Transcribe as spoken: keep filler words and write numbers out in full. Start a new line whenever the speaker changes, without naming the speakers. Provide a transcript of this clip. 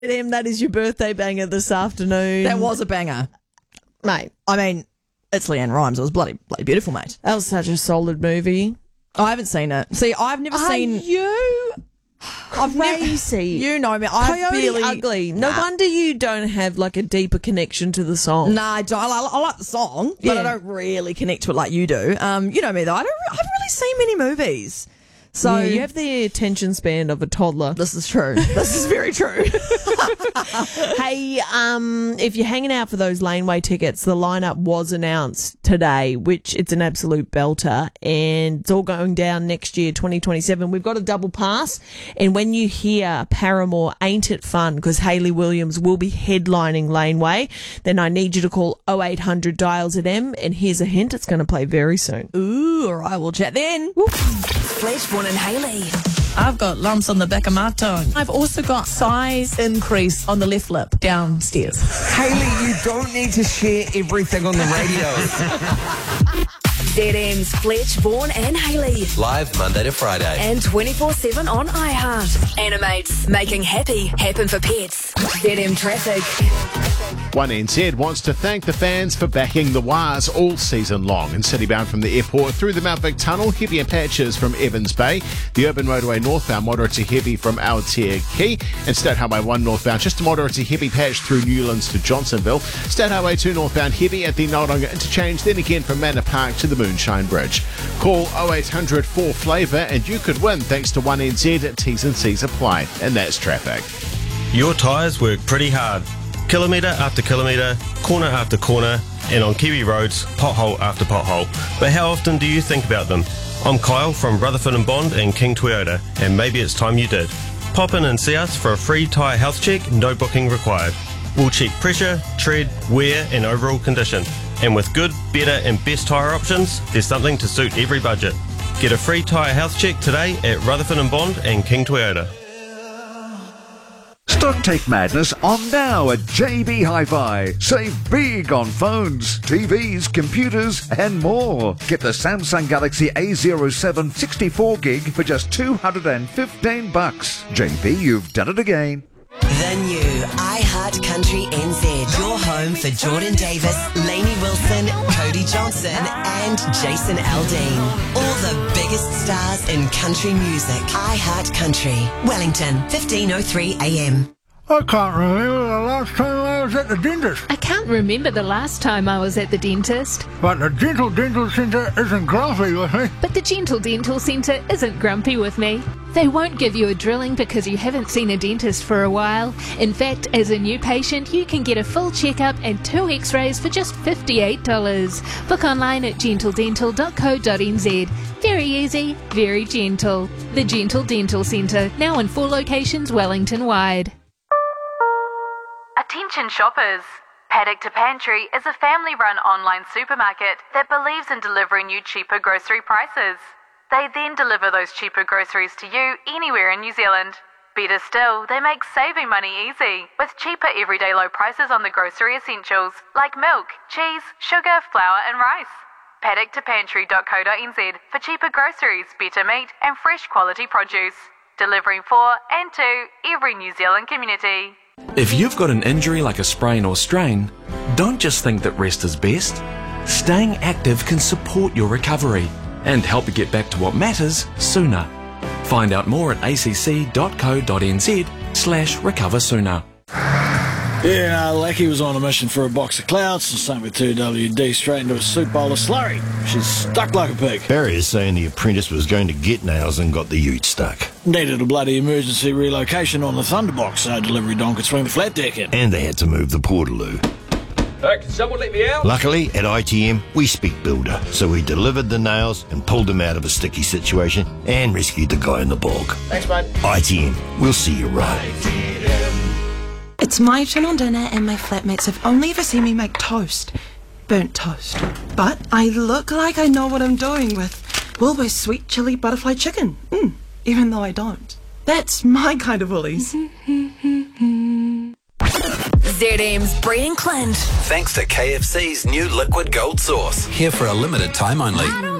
Em, that is your birthday banger this afternoon.
That was a banger.
Mate.
I mean, it's Leanne Rimes. It was bloody, bloody beautiful, mate.
That was such a solid movie.
I haven't seen it. See, I've never
Are
seen...
you
I've
crazy?
Never, you know me. I
Coyote
barely...
Ugly. No
Nah.
wonder you don't have like a deeper connection to the song.
Nah, I, don't, I, I like the song, but
Yeah.
I don't really connect to it like you do. Um, you know me, though. I, don't, I haven't really seen many movies. So
Yeah, you have the attention span of a toddler.
This is true. This is very true.
Hey, um, if you're hanging out for those laneway tickets, the lineup was announced today, which it's an absolute belter, and it's all going down next year, twenty twenty-seven. We've got a double pass, and when you hear Paramore, Ain't It Fun, because Hayley Williams will be headlining Laneway, then I need you to call oh eight hundred dials at M, and here's a hint, it's going to play very soon.
Ooh, all right, we'll chat then.
Fleshborn and Hayley.
I've got lumps on the back of my tongue. I've also got size increase on the left lip downstairs.
Hayley, you don't need to share everything on the radio.
Z M's Fletch, Vaughan and Hayley.
Live Monday to Friday.
And twenty-four seven on iHeart. Animates, making happy happen for pets. Z M Traffic.
one N Z wants to thank the fans for backing the Wars all season long. In citybound from the airport through the Mount Vic Tunnel, heavier patches from Evans Bay. The urban motorway northbound, moderate to heavy from Aotea Quay. And State Highway one northbound, just a moderate to heavy patch through Newlands to Johnsonville. State Highway two northbound, heavy at the Noronga interchange, then again from Manor Park to the Moonshine Bridge. Call oh eight hundred four flavour and you could win thanks to one N Z. T's and C's apply. And that's traffic.
Your tyres work pretty hard. Kilometre after kilometre, corner after corner, and on Kiwi roads, pothole after pothole. But how often do you think about them? I'm Kyle from Rutherford and Bond and King Toyota, and maybe it's time you did. Pop in and see us for a free tyre health check, no booking required. We'll check pressure, tread, wear and overall condition. And with good, better and best tyre options, there's something to suit every budget. Get a free tyre health check today at Rutherford and Bond and King Toyota.
Stocktake madness on now at J B Hi-Fi. Save big on phones, T Vs, computers and more. Get the Samsung Galaxy A zero seven sixty-four gig for just two hundred fifteen bucks. J B, you've done it again.
The new iHeart Country N Z. Your home for Jordan Davis, Lainey Wilson, Cody Johnson and Jason Aldean. All the biggest stars in country music. iHeart Country. Wellington, fifteen oh three A M.
I can't remember the last time I was at the dentist.
I can't remember the last time I was at the dentist.
But the Gentle Dental Centre isn't grumpy with me.
But the Gentle Dental Centre isn't grumpy with me. They won't give you a drilling because you haven't seen a dentist for a while. In fact, as a new patient, you can get a full checkup and two x-rays for just fifty-eight dollars. Book online at gentle dental dot co dot n z. Very easy, very gentle. The Gentle Dental Centre, now in four locations Wellington-wide.
Attention shoppers! Paddock to Pantry is a family-run online supermarket that believes in delivering you cheaper grocery prices. They then deliver those cheaper groceries to you anywhere in New Zealand. Better still, they make saving money easy, with cheaper everyday low prices on the grocery essentials like milk, cheese, sugar, flour and rice. paddock to pantry dot co dot n z for cheaper groceries, better meat and fresh quality produce. Delivering for and to every New Zealand community.
If you've got an injury like a sprain or strain, don't just think that rest is best. Staying active can support your recovery and help you get back to what matters sooner. Find out more at a c c dot co dot n z slash recover sooner.
Yeah, no, Lackey was on a mission for a box of clouds, and same with two W D straight into a soup bowl of slurry. She's stuck like a pig.
Barry is saying the apprentice was going to get nails and got the ute stuck.
Needed a bloody emergency relocation on the Thunderbox, so delivery don could swing the flat deck in.
And they had to move the portaloo.
Uh, can someone let me out?
Luckily, at I T M, we speak builder, so we delivered the nails and pulled him out of a sticky situation and rescued the guy in the bog.
Thanks, mate.
I T M, we'll see you right.
It's my turn on dinner and my flatmates have only ever seen me make toast. Burnt toast. But I look like I know what I'm doing with Woolworth's sweet chili butterfly chicken. Mm, even though I don't. That's my kind of Woolies.
Z M's Bree and Clint.
Thanks to K F C's new liquid gold sauce. Here for a limited time only.